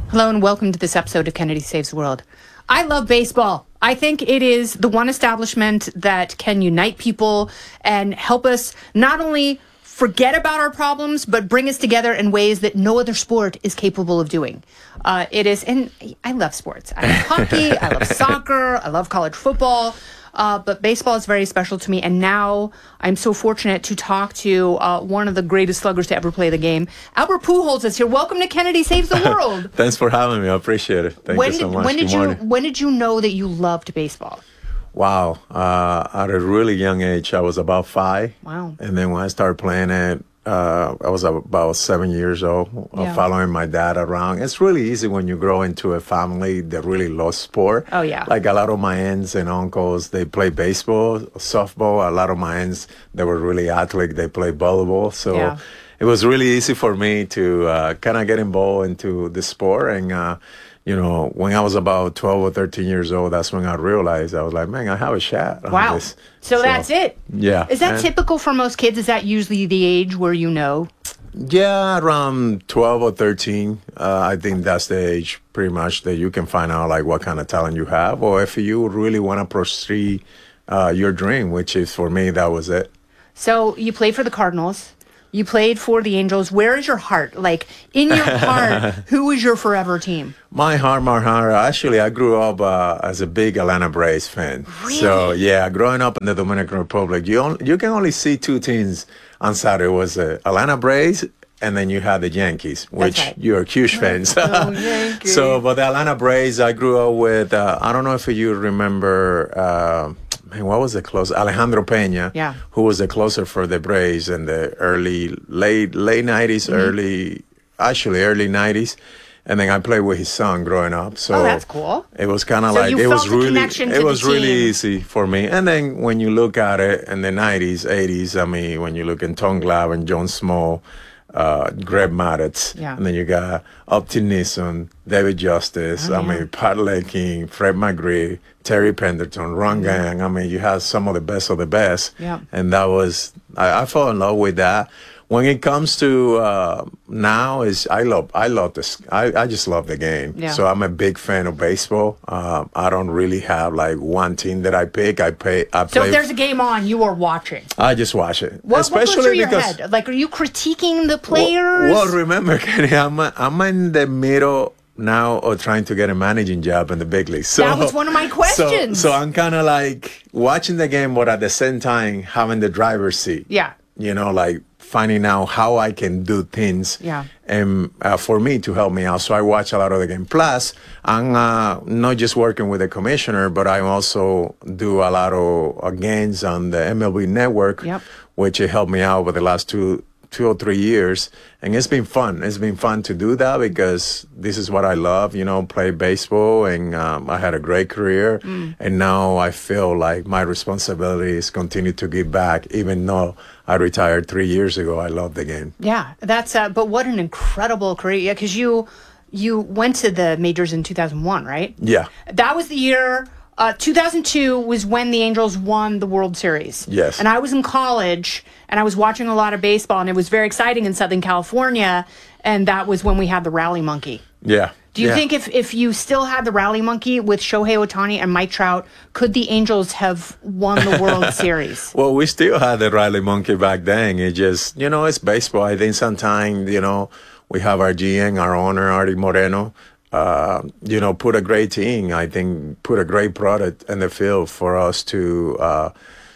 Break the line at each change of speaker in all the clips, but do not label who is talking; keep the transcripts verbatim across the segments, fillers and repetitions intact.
Hello and welcome to this episode of Kennedy Saves the World. I love baseball. I think it is the one establishment that can unite people and help us not only forget about our problems, but bring us together in ways that no other sport is capable of doing. Uh, it is, and I love sports. I love hockey, I love soccer, I love college football. Uh, but baseball is very special to me, and now I'm so fortunate to talk to uh, one of the greatest sluggers to ever play the game. Albert Pujols is here. Welcome to Kennedy Saves the World.
Thanks for having me. I appreciate it. Thank
when
you so
did,
much.
When did
Good
you
morning.
When did you know that you loved baseball?
Wow. Uh, at a really young age, I was about five.
Wow.
And then when I started playing it, uh, I was about seven years old, uh,
Yeah.
following my dad around. It's really easy when you grow into a family that really loves sport.
Oh, yeah.
Like a lot of my aunts and uncles, they play baseball, softball. A lot of my aunts, they were really athletic. They play volleyball. So
Yeah.
it was really easy for me to uh, kind of get involved into the sport. And, uh, you know, when I was about twelve or thirteen years old, that's when I realized, I was like, man, I have a shot on
Wow.
this.
So, that's it.
Yeah.
Is that
And-
typical for most kids? Is that usually the age where you know?
Yeah, around twelve or thirteen. Uh, I think that's the age pretty much that you can find out like what kind of talent you have, or if you really want to pursue uh, your dream, which is for me, that was it.
So you played for the Cardinals. You played for the Angels. Where is your heart? Like, in your heart, who is your forever team?
My heart, my heart. Actually, I grew up uh, as a big Atlanta Braves fan.
Really?
So yeah, growing up in the Dominican Republic, you only, you can only see two teams on Saturday. It was uh, Atlanta Braves, and then you had the Yankees, which
right.
you're huge fans.
go Yankees.
So, but the Atlanta Braves, I grew up with. Uh, I don't know if you remember. Uh, Man, what was the closer? Alejandro Peña,
Yeah.
who was the closer for the Braves in the early, late, late nineties,
Mm-hmm.
early, actually early nineties. And then I played with his son growing up. So
Oh, that's cool.
It was kind of
So
like,
you
it was
felt the
really,
connection to
it
the
was really
team.
easy for me. And then when you look at it in the nineties, eighties, I mean, when you look in Tom Glavine, John Small, uh, Greg Maddux,
Yeah.
and then you got Upton Nixon, David Justice,
Oh,
I
yeah.
mean, Pat King, Fred McGree, Terry Penderton, Ron Gang. I mean, you have some of the best of the best.
Yeah.
And that was, I, I fell in love with that. When it comes to uh, now, is I love I love this. I, I just love the game.
Yeah.
So I'm a big fan of baseball. Uh, I don't really have like one team that I pick. I pay. I
So
play.
if there's a game on, you are watching.
I just watch it.
What,
Especially
what goes through your
because
head? Like, are you critiquing the
well,
players?
well, remember, Kenny, I'm I'm in the middle now of trying to get a managing job in the big leagues. So,
That was one of my
so-
questions.
So, I'm kind of like watching the game, but at the same time having the driver's seat.
Yeah.
You know, like finding out how I can do things.
Yeah.
And uh, for me to help me out. So I watch a lot of the game. Plus, I'm uh, not just working with the commissioner, but I also do a lot of uh, games on the M L B network,
Yep.
which it helped me out over the last two two or three years. And it's been fun. It's been fun to do that because this is what I love, you know, play baseball. And um, I had a great career.
Mm.
And now I feel like my responsibility is continue to give back, even though I retired three years ago. I love the game.
Yeah, that's. Uh, but what an incredible career! Yeah, because you you went to the majors in two thousand one, right?
Yeah.
That was the year. Uh, two thousand two was when the Angels won the World Series.
Yes.
And I was in college, and I was watching a lot of baseball, and it was very exciting in Southern California. And that was when we had the Rally Monkey.
Yeah.
Do you
yeah.
think if, if you still had the Rally Monkey with Shohei Ohtani and Mike Trout, could the Angels have won the World Series?
Well, we still had the Riley Monkey back then. It just, you know, it's baseball. I think sometimes, you know, we have our G M, our owner, Artie Moreno, uh, you know, put a great team. I think put a great product in the field for us to uh,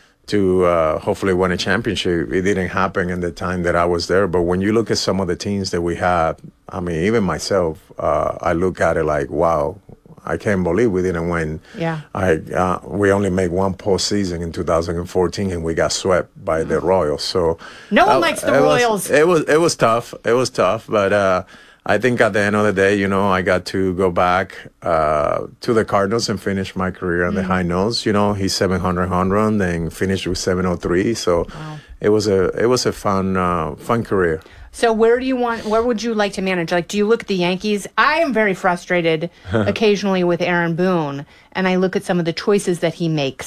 to uh, hopefully win a championship. It didn't happen in the time that I was there. But when you look at some of the teams that we have, I mean, even myself, uh, I look at it like, wow, I can't believe we didn't win.
Yeah.
I uh, we only made one postseason in two thousand fourteen, and we got swept by the Royals. So
No one
uh,
likes the
it
Royals.
Was, it was it was tough. It was tough, but uh, I think at the end of the day, you know, I got to go back uh, to the Cardinals and finish my career on the high notes. You know, he's seven hundred home run, then finished with seven oh three. So
Wow.
it was a it was a fun uh, fun career.
So where do you want, where would you like to manage? Like, do you look at the Yankees? I am very frustrated occasionally with Aaron Boone, and I look at some of the choices that he makes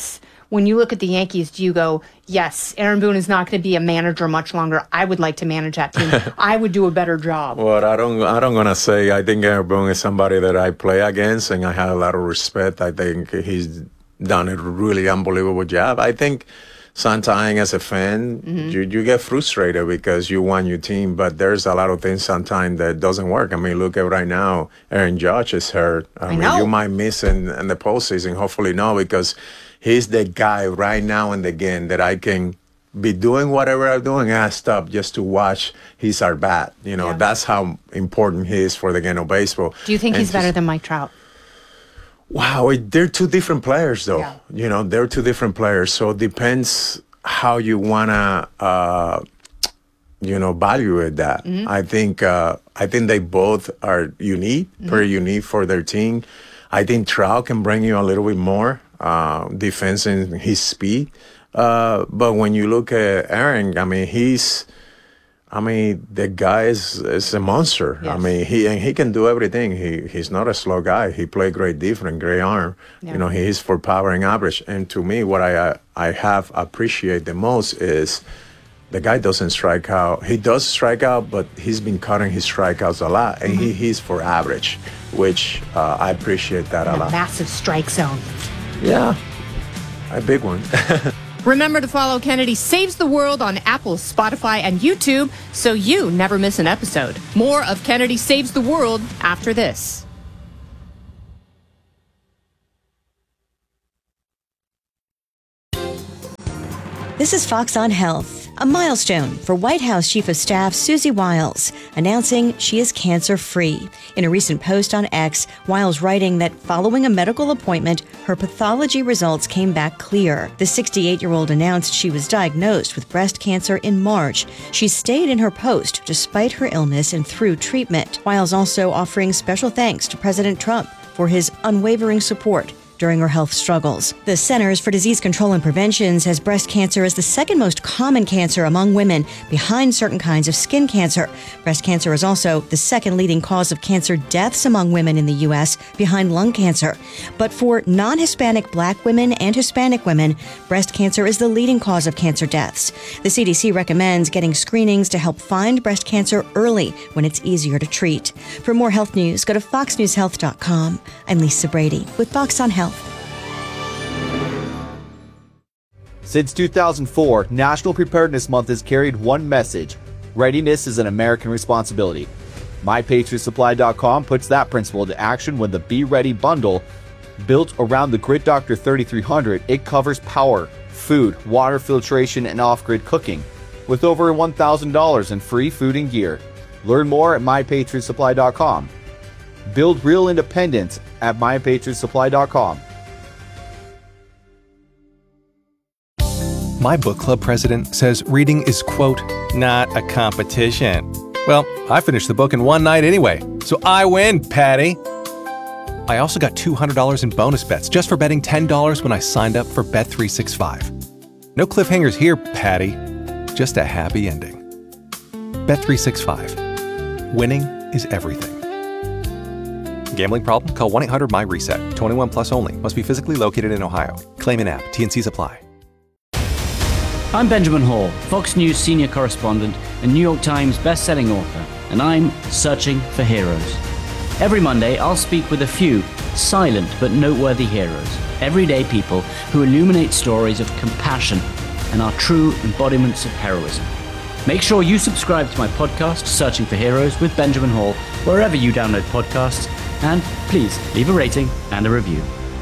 when you look at the Yankees, do you go, yes, Aaron Boone is not going to be a manager much longer. I would like to manage that team. I would do a better job.
Well, I don't, I don't gonna say. I think Aaron Boone is somebody that I play against, and I have a lot of respect. I think he's done a really unbelievable job. I think sometimes as a fan, mm-hmm. you, you get frustrated because you want your team, but there's a lot of things sometimes that doesn't work. I mean, look at right now, Aaron Judge is hurt. I, I mean, know. You might miss in, in the postseason. Hopefully no, because he's the guy right now in the game that I can be doing whatever I'm doing and I stop just to watch his at bat. You know, yeah. That's how important he is for the game of baseball.
Do you think
and
he's better than Mike Trout?
Wow, they're two different players, though.
Yeah.
You know, they're two different players. So it depends how you want to, uh, you know, evaluate that. Mm-hmm. I think uh, I think they both are unique, mm-hmm. very unique for their team. I think Trout can bring you a little bit more uh, defense and his speed. Uh, but when you look at Aaron, I mean, he's... I mean, the guy is, is a monster. Yes. I mean, he and he can do everything. He he's not a slow guy. He play great defense, great arm. Yeah. You know, he is for power and average. And to me, what I I have appreciate the most is the guy doesn't strike out. He does strike out, but he's been cutting his strikeouts a lot, and mm-hmm. he he's for average, which uh, I appreciate that
and
a lot.
Massive strike zone.
Yeah, a big one.
Remember to follow Kennedy Saves the World on Apple, Spotify, and YouTube so you never miss an episode. More of Kennedy Saves the World after this.
This is Fox on Health, a milestone for White House Chief of Staff Susie Wiles, announcing she is cancer-free. In a recent post on X, Wiles writing that following a medical appointment, her pathology results came back clear. The sixty-eight-year-old announced she was diagnosed with breast cancer in March. She stayed in her post despite her illness and through treatment. Wiles also offering special thanks to President Trump for his unwavering support during her health struggles. The Centers for Disease Control and Prevention says breast cancer is the second most common cancer among women, behind certain kinds of skin cancer. Breast cancer is also the second leading cause of cancer deaths among women in the U S, behind lung cancer. But for non-Hispanic Black women and Hispanic women, breast cancer is the leading cause of cancer deaths. The C D C recommends getting screenings to help find breast cancer early when it's easier to treat. For more health news, go to fox news health dot com. I'm Lisa Brady with Fox on Health.
Since two thousand four, National Preparedness Month has carried one message: readiness is an American responsibility. my patriot supply dot com puts that principle into action when the Be Ready bundle, built around the Grid Doctor thirty-three hundred, it covers power, food, water filtration, and off-grid cooking, with over one thousand dollars in free food and gear. Learn more at my patriot supply dot com. Build real independence at my patriot supply dot com.
My book club president says reading is, quote, not a competition. Well, I finished the book in one night anyway, so I win, Patty. I also got two hundred dollars in bonus bets just for betting ten dollars when I signed up for Bet three sixty-five. No cliffhangers here, Patty. Just a happy ending. Bet three sixty-five. Winning is everything. Gambling problem? Call one eight hundred M Y reset. twenty-one plus only. Must be physically located in Ohio. Claim in app. T N Cs apply.
I'm Benjamin Hall, Fox News senior correspondent and New York Times best-selling author, and I'm searching for heroes. Every Monday, I'll speak with a few silent but noteworthy heroes, everyday people who illuminate stories of compassion and are true embodiments of heroism. Make sure you subscribe to my podcast, Searching for Heroes with Benjamin Hall, wherever you download podcasts, and please leave a rating and a review.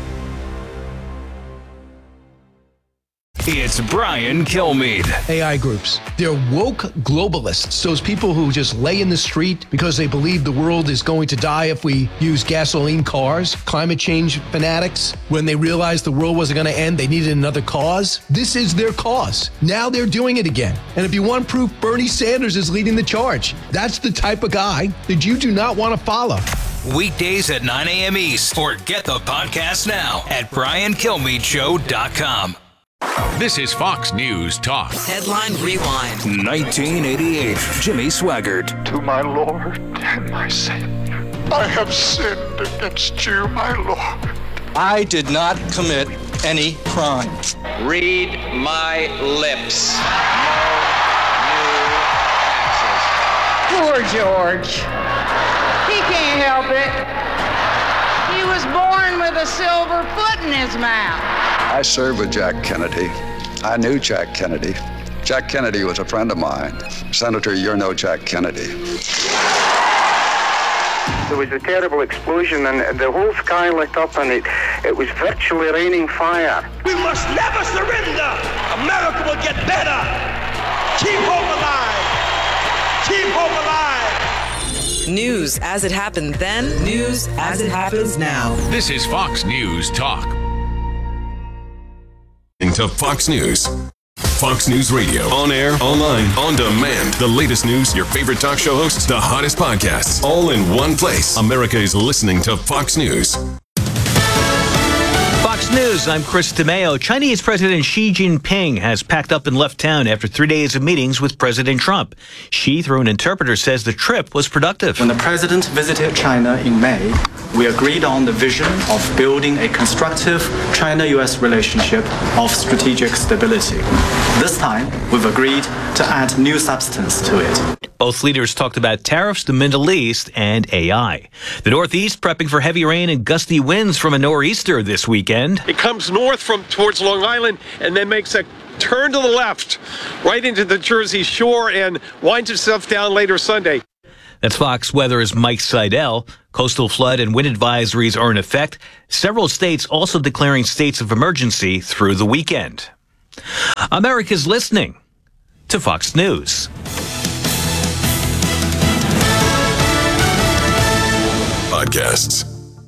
It's Brian Kilmeade.
A I groups. They're woke globalists. Those people who just lay in the street because they believe the world is going to die if we use gasoline cars. Climate change fanatics. When they realized the world wasn't going to end, they needed another cause. This is their cause. Now they're doing it again. And if you want proof, Bernie Sanders is leading the charge. That's the type of guy that you do not want to follow.
Weekdays at nine a.m. East, or get the podcast now at brian kilmeade show dot com.
This is Fox News Talk.
Headline Rewind. nineteen eighty-eight. Jimmy Swaggart.
To my Lord and my Savior, I have sinned against you, my Lord.
I did not commit any crime.
Read my lips.
Poor George. He can't help it. He was born with a silver foot in his mouth.
I served with Jack Kennedy. I knew Jack Kennedy. Jack Kennedy was a friend of mine. Senator, you're no Jack Kennedy.
There was a terrible explosion and the whole sky lit up and it, it was virtually raining fire.
We must never surrender. America will get better. Keep hope alive. Keep hope alive.
News as it happened then, news as it happens now.
This is Fox News Talk.
To Fox News. Fox News Radio. On air, online, on demand. The latest news, your favorite talk show hosts, the hottest podcasts, all in one place. America is listening to Fox News.
Fox News, I'm Chris DeMeo. Chinese President Xi Jinping has packed up and left town after three days of meetings with President Trump. Xi, through an interpreter, says the trip was productive.
When the president visited China in May, we agreed on the vision of building a constructive China-U S relationship of strategic stability. This time, we've agreed to add new substance to it.
Both leaders talked about tariffs, the Middle East, and A I. The Northeast prepping for heavy rain and gusty winds from a nor'easter this weekend.
It comes north from towards Long Island and then makes a turn to the left, right into the Jersey Shore and winds itself down later Sunday.
That's Fox Weather's Mike Seidel. Coastal flood and wind advisories are in effect. Several states also declaring states of emergency through the weekend. America's listening to Fox News.
Podcasts.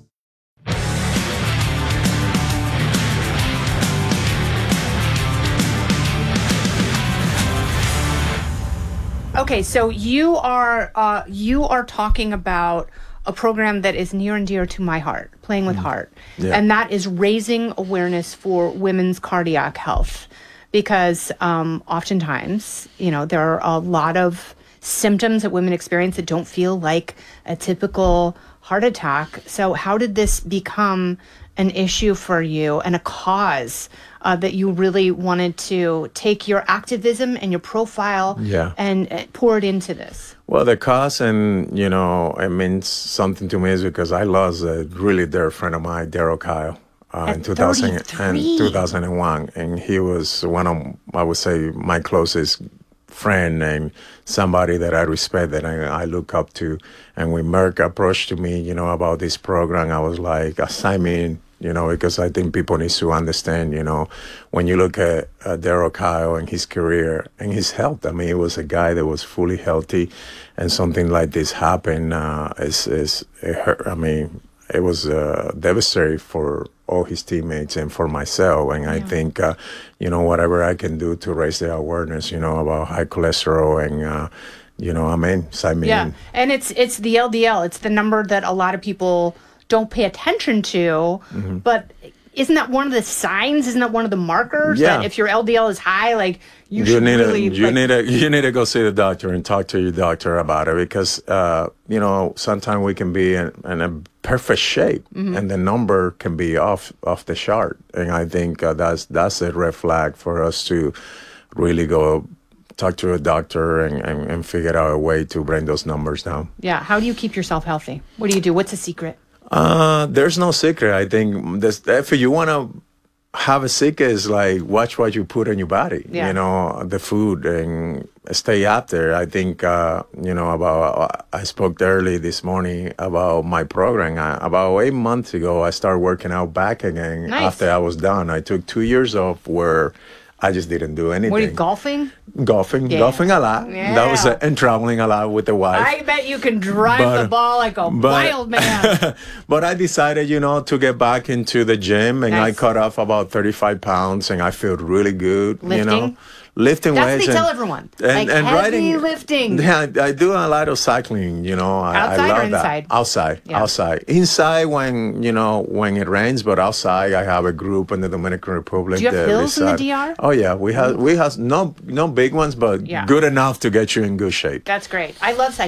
Okay, so you are uh, you are talking about a program that is near and dear to my heart, Playing with mm. Heart, yeah. and that is raising awareness for women's cardiac health, because um, oftentimes, you know, there are a lot of symptoms that women experience that don't feel like a typical heart attack. So, how did this become an issue for you and a cause uh, that you really wanted to take your activism and your profile
yeah.
and uh, pour it into this?
Well, the cause, and, you know, it means something to me is because I lost a really dear friend of mine, Daryl Kyle, uh, in two thousand and two thousand one. And he was one of, I would say, my closest friend and somebody that I respect, that I, I look up to. And when Merck approached to me, you know, about this program, I was like, assign me in, you know, because I think people need to understand, you know, when you look at uh, Daryl Kyle and his career and his health, I mean, he was a guy that was fully healthy, and something like this happened, uh, is, is it hurt, I mean, it was uh, devastating for all his teammates and for myself. And yeah. I think, uh, you know, whatever I can do to raise the awareness, you know, about high cholesterol and, uh, you know, I mean, sign me
yeah.
in.
And it's it's the L D L. It's the number that a lot of people don't pay attention to. Mm-hmm. But isn't that one of the signs? Isn't that one of the markers
yeah.
that if your L D L is high, like you,
you
should
need
really...
A, you,
like,
need a, you need to go see the doctor and talk to your doctor about it, because, uh, you know, sometimes we can be in, in a perfect shape mm-hmm. and the number can be off off the chart. And I think uh, that's, that's a red flag for us to really go talk to a doctor and, and, and figure out a way to bring those numbers down.
Yeah. How do you keep yourself healthy? What do you do? What's the secret?
Uh, there's no secret. I think this, if you want to have a secret, is like watch what you put in your body, yeah. you know, the food, and stay up there. I think, uh, you know, about, I spoke early this morning about my program. I, about eight months ago, I started working out back again. Nice. After I was done. I took two years off where I just didn't do anything.
Were you golfing?
Golfing, yeah. golfing a lot.
Yeah.
That was uh, and traveling a lot with the wife.
I bet you can drive but, the ball like a
but,
wild man.
But I decided, you know, to get back into the gym, and nice. I cut off about thirty-five pounds, and I feel really good.
Lifting?
You know, lifting
That's
weights.
what they
and,
tell everyone.
And,
like
and
heavy
riding,
lifting.
Yeah, I do a lot of cycling. You know, I,
outside
I love
or inside?
that. Outside,
yeah.
outside, inside when you know when it rains, but outside I have a group in the Dominican Republic.
Do you have hills in the D R?
Oh yeah, we have we have no no big ones, but yeah. good enough to get you in good shape.
That's great. I love cycling.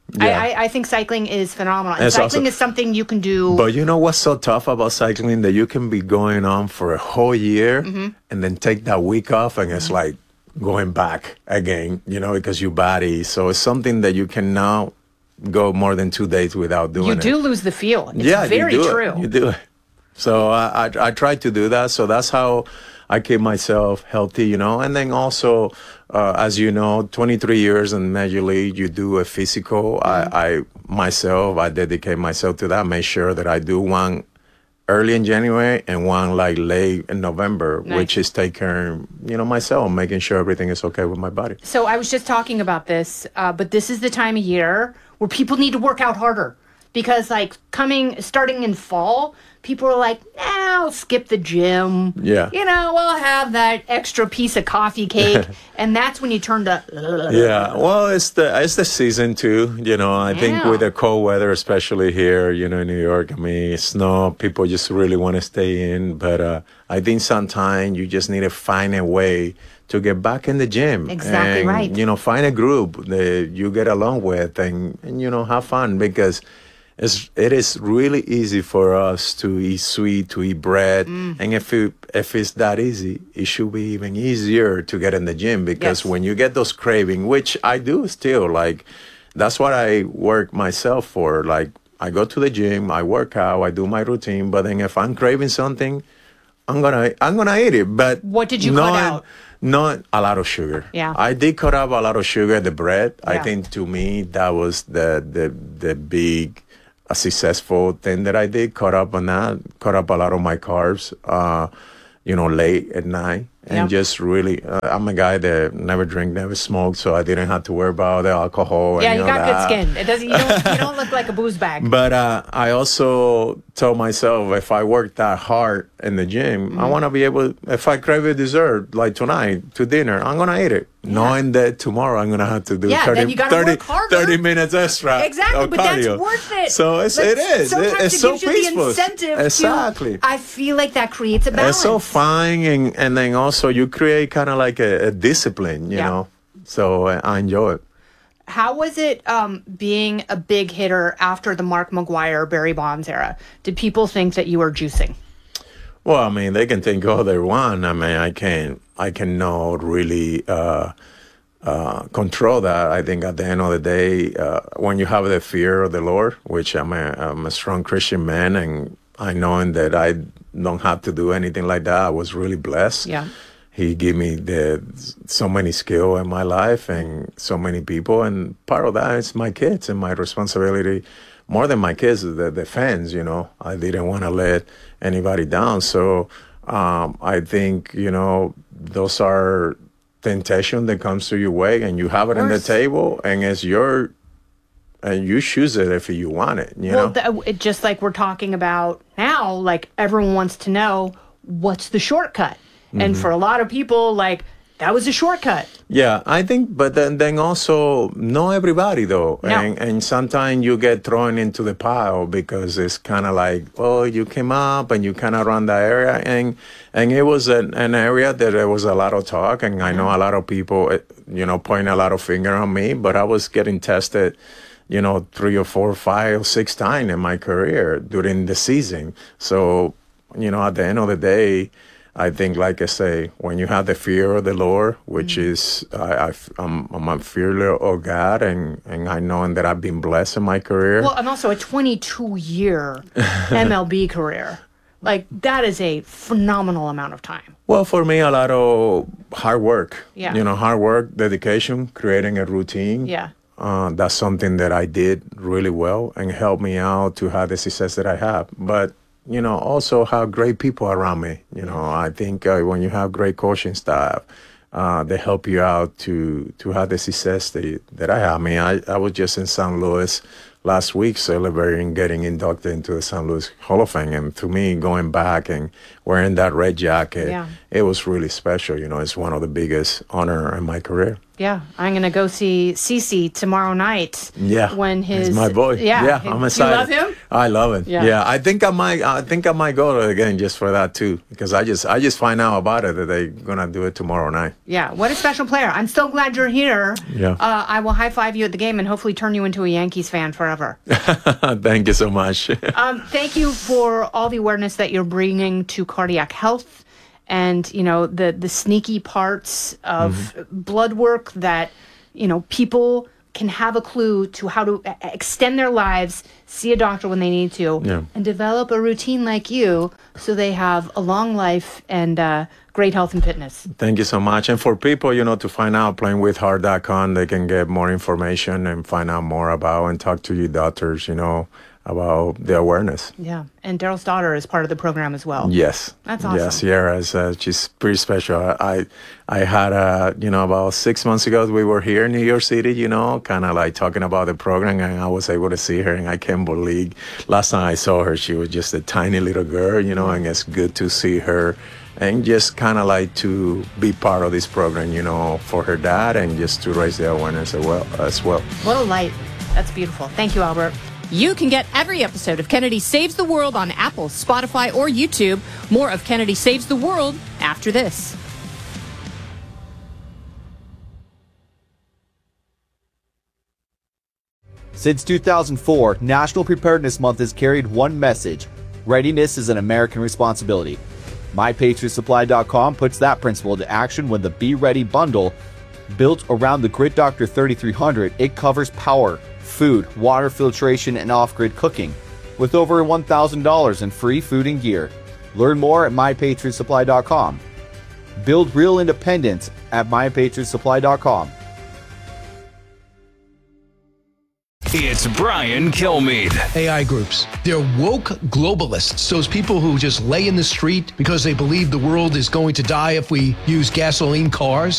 Yeah. I, I, I think cycling is phenomenal. And
It's
cycling
also-
is something you can do.
But you know what's so tough about cycling? That you can be going on for a whole year
Mhm.
and then take that week off, and it's like going back again, you know, because your body. So it's something that you can now go more than two days without doing
you
it.
do lose the feel. It's
yeah,
very
you do
true.
It. You do it. So I, I I try to do that. So that's how I keep myself healthy, you know. And then also, uh, as you know, twenty-three years in Major League, you do a physical.
Mm-hmm.
I, I myself, I dedicate myself to that. Make sure that I do one early in January and one like late in November,
Nice.
which is take care, you know, myself, making sure everything is okay with my body.
So I was just talking about this, uh, but this is the time of year where people need to work out harder because, like, coming starting in fall, people are like, nah, I'll skip the gym.
Yeah.
You know, I'll have that extra piece of coffee cake, and that's when you turn to.
Yeah, well, it's the it's the season too. You know, I think
Yeah.
with the cold weather, especially here, you know, in New York, I mean, snow, people just really want to stay in. But uh, I think sometimes you just need to find a way to get back in the gym.
Exactly
and,
right.
You know, find a group that you get along with, and, and you know, have fun because. It's, it is really easy for us to eat sweet, to eat bread.
Mm.
And if it, if it's that easy, it should be even easier to get in the gym because
Yes.
when you get those cravings, which I do still, like, that's what I work myself for. Like, I go to the gym, I work out, I do my routine, but then if I'm craving something, I'm gonna I'm gonna eat it. But
What did you
not,
cut out?
Not a lot of sugar.
Yeah.
I did cut out a lot of sugar, the bread. I
Yeah.
think to me that was the the the big a successful thing that I did, cut up on that, cut up a lot of my carbs, uh, you know, late at night. And
Yeah.
just really, uh, I'm a guy that never drink, never smoke, so I didn't have to worry about the alcohol.
Yeah,
and
you
all
got
that.
good skin. It doesn't. You don't. You don't look like a booze bag.
But uh, I also told myself if I work that hard in the gym,
Mm-hmm.
I want to be able, if I crave a dessert like tonight to dinner, I'm going to eat it. Knowing that tomorrow I'm going to have to do
Yeah,
thirty,
then you gotta
thirty,
work harder.
thirty minutes extra.
Exactly,
of
but that's
cardio.
worth it.
So it's,
Like,
it is. It-
Sometimes
it's
it
so
gives you
peaceful.
the incentive
Exactly.
to. I feel like that creates a balance.
It's so fun, and, and then also you create kind of like a, a discipline, you
Yeah.
know. So uh, I enjoy it.
How was it um, being a big hitter after the Mark McGwire, Barry Bonds era? Did people think that you were juicing?
Well, I mean, they can think all they want. I mean, I can I cannot really uh, uh, control that. I think at the end of the day, uh, when you have the fear of the Lord, which I'm a, I'm a strong Christian man, and I know that I don't have to do anything like that. I was really blessed.
Yeah.
He gave me the so many skill in my life and so many people, and part of that is my kids and my responsibility. More than my kids, the, the fans, you know. I didn't want to let anybody down. So um, I think, you know, those are temptation that comes to your way, and you have it on the
course.
table, and it's your, and you choose it if you want it, you
well,
know.
th- it, just like we're talking about now, like everyone wants to know what's the shortcut. And
Mhm.
for a lot of people, like, that was a shortcut.
Yeah, I think, but then, then also, not everybody though.
No.
And, and sometimes you get thrown into the pile because it's kind of like, oh, you came up and you kind of run that area. And and it was an, an area that there was a lot of talk. And I know a lot of people, eh, you know, pointing a lot of finger on me, but I was getting tested, you know, three or four, five, six times in my career during the season. So, you know, at the end of the day, I think, like I say, when you have the fear of the Lord, which
Mm-hmm.
is, I, I, I'm, I'm a fear of God, and, and I know that I've been blessed in my career.
Well, and also a twenty-two year M L B career. Like, that is a phenomenal amount of time.
Well, for me, a lot of hard work.
Yeah.
You know, hard work, dedication, creating a routine.
Yeah.
Uh, that's something that I did really well and helped me out to have the success that I have. But you know, also have great people around me. You know, I think uh, when you have great coaching staff, uh, they help you out to to have the success that, that I have. I mean, I, I was just in Saint Louis last week celebrating getting inducted into the Saint Louis Hall of Fame. And to me, going back and wearing that red jacket,
Yeah.
it was really special. You know, it's one of the biggest honor in my career.
Yeah, I'm going to go see Cece tomorrow night.
Yeah,
when his
he's my boy.
Yeah,
yeah I'm excited.
You love him?
I love it.
Yeah.
yeah, I think I might. I think I might go again just for that too, because I just I just find out about it that they're gonna do it tomorrow night.
Yeah, what a special player! I'm so glad you're here.
Yeah,
uh, I will high five you at the game and hopefully turn you into a Yankees fan forever.
Thank you so much.
um, thank you for all the awareness that you're bringing to cardiac health. And, you know, the, the sneaky parts of mm-hmm. blood work that, you know, people can have a clue to how to a- extend their lives, see a doctor when they need to,
yeah.
and develop a routine like you so they have a long life and uh, great health and fitness.
Thank you so much. And for people, you know, to find out, playing with heart dot com, they can get more information and find out more about and talk to your doctors, you know, about the awareness.
Yeah. And Daryl's daughter is part of the program as well.
Yes.
That's awesome.
Yes, Sierra is, uh, she's pretty special. I I had, uh, you know, about six months ago, we were here in New York City, you know, kind of like talking about the program, and I was able to see her, and I can't believe, last time I saw her, she was just a tiny little girl, you know, and it's good to see her and just kind of like to be part of this program, you know, for her dad and just to raise the awareness as well. As well.
What a light. That's beautiful. Thank you, Albert. You can get every episode of Kennedy Saves the World on Apple, Spotify, or YouTube. More of Kennedy Saves the World after this.
Since two thousand four, National Preparedness Month has carried one message: readiness is an American responsibility. My Patriot Supply dot com puts that principle into action when the Be Ready bundle, built around the Grid Doctor thirty-three hundred, it covers power, food, water filtration, and off-grid cooking, with over one thousand dollars in free food and gear. Learn more at My Patriot Supply dot com. Build real independence at My Patriot Supply dot com.
It's Brian Kilmeade.
A I groups. They're woke globalists. Those people who just lay in the street because they believe the world is going to die if we use gasoline cars.